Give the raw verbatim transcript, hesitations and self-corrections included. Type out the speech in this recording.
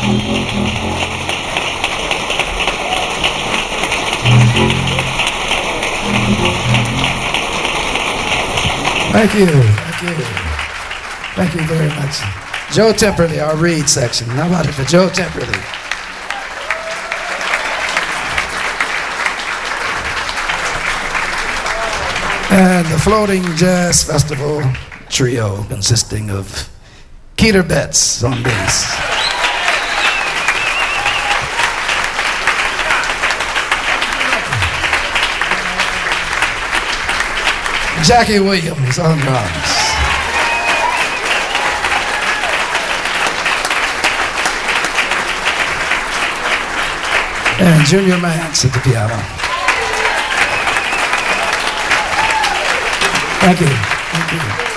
Thank you. Thank you. Thank you very much. Joe Temperley, our reed section. How about it for Joe Temperley? And the Floating Jazz Festival trio consisting of Keeter Betts on bass. Jackie Williams on drums. And Junior Mance at the piano. Thank you. Thank you.